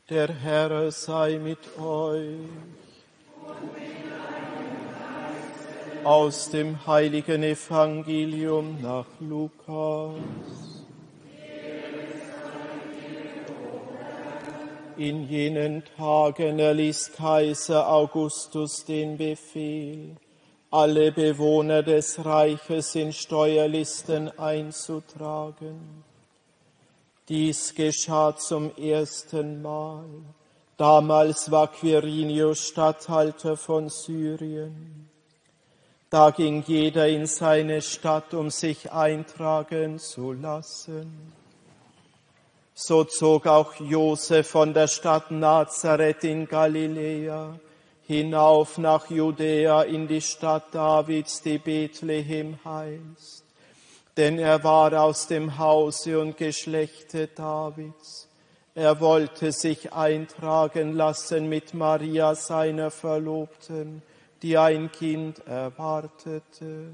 Der Herr sei mit euch. Aus dem heiligen Evangelium nach Lukas. In jenen Tagen erließ Kaiser Augustus den Befehl, alle Bewohner des Reiches in Steuerlisten einzutragen. Dies geschah zum ersten Mal. Damals war Quirinius Statthalter von Syrien. Da ging jeder in seine Stadt, um sich eintragen zu lassen. So zog auch Josef von der Stadt Nazareth in Galiläa hinauf nach Judäa in die Stadt Davids, die Bethlehem heißt. Denn er war aus dem Hause und Geschlechte Davids. Er wollte sich eintragen lassen mit Maria, seiner Verlobten, die ein Kind erwartete.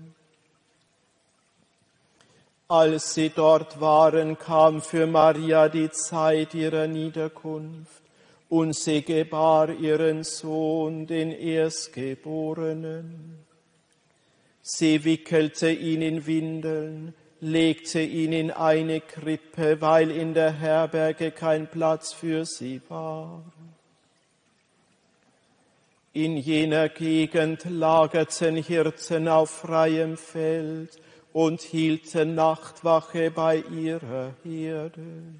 Als sie dort waren, kam für Maria die Zeit ihrer Niederkunft, und sie gebar ihren Sohn, den Erstgeborenen. Sie wickelte ihn in Windeln, legte ihn in eine Krippe, weil in der Herberge kein Platz für sie war. In jener Gegend lagerten Hirten auf freiem Feld und hielten Nachtwache bei ihrer Herde.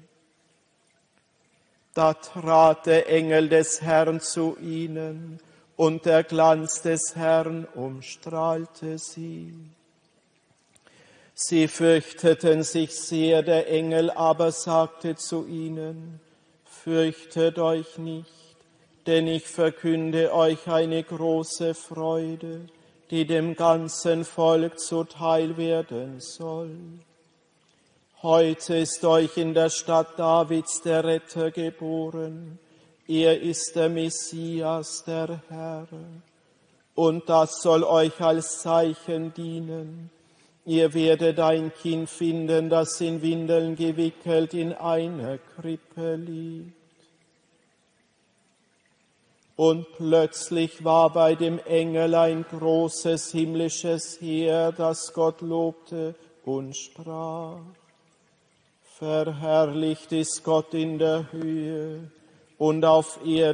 Da trat der Engel des Herrn zu ihnen, und der Glanz des Herrn umstrahlte sie. Sie fürchteten sich sehr, der Engel aber sagte zu ihnen: Fürchtet euch nicht, denn ich verkünde euch eine große Freude, die dem ganzen Volk zuteil werden soll. Heute ist euch in der Stadt Davids der Retter geboren. Er ist der Messias, der Herr. Und das soll euch als Zeichen dienen. Ihr werdet ein Kind finden, das in Windeln gewickelt in einer Krippe liegt. Und plötzlich war bei dem Engel ein großes himmlisches Heer, das Gott lobte und sprach: Verherrlicht ist Gott in der Höhe und auf Erden